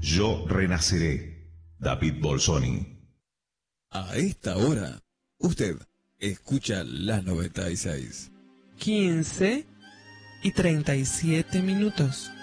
Yo renaceré. David Bolsoni. A esta hora, usted escucha la 96. 15:37.